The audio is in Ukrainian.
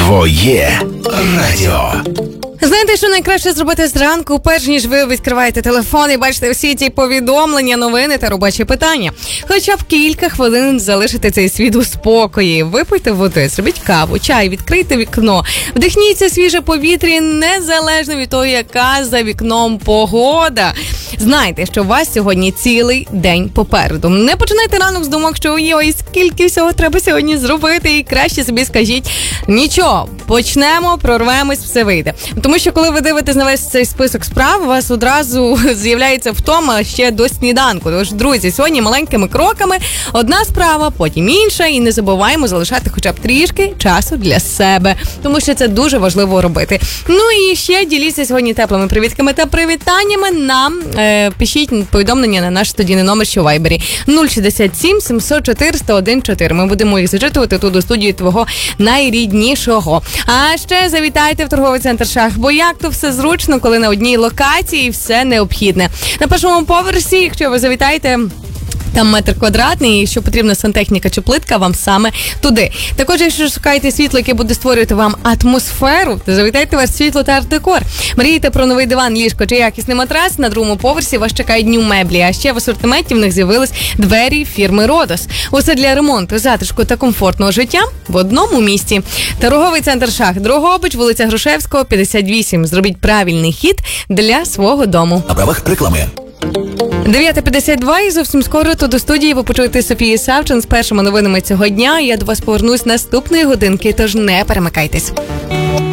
Твоє радіо. Знаєте, що найкраще зробити зранку, перш ніж ви відкриваєте телефон і бачите всі ті повідомлення, новини та робочі питання? Хоча б кілька хвилин залишити цей світ у спокої. Випийте води, зробіть каву, чай, відкрийте вікно. Вдихніться свіже повітря, незалежно від того, яка за вікном погода. Знайте, що у вас сьогодні цілий день попереду. Не починайте ранок з думок, що ой, скільки всього треба сьогодні зробити, і краще собі скажіть: нічого, почнемо, прорвемось, все вийде. Тому що коли ви дивитесь на весь цей список справ, у вас одразу з'являється втома ще до сніданку. Тож, друзі, сьогодні маленькими кроками одна справа, потім інша, і не забуваємо залишати хоча б трішки часу для себе, тому що це дуже важливо робити. Ну і ще діліться сьогодні теплими привітками та привітаннями нам. Пишіть повідомлення на наш студійний номер, що у Вайбері 067 700 400 14. Ми будемо їх зачитувати тут у студії твого найріднішого. А ще завітайте в торговий центр «Шах», бо як то все зручно, коли на одній локації все необхідне. На першому поверсі, якщо ви завітаєте, там метр квадратний, і якщо потрібна сантехніка чи плитка, вам саме туди. Також, якщо шукаєте світло, яке буде створювати вам атмосферу, то завітайте ваш світло та арт-декор. Мрієте про новий диван, ліжко чи якісний матрас? На другому поверсі вас чекають Нью меблі. А ще в асортименті в них з'явились двері фірми «Родос». Усе для ремонту, затишку та комфортного життя в одному місці. Торговий центр «Шах», Дрогобич, вулиця Грушевського, 58. Зробіть правильний хід для свого дому. На правах реклами. 9:52 і зовсім скоро тут до студії ви почуєте Софію Савчин з першими новинами цього дня. Я до вас повернусь наступної годинки, тож не перемикайтесь.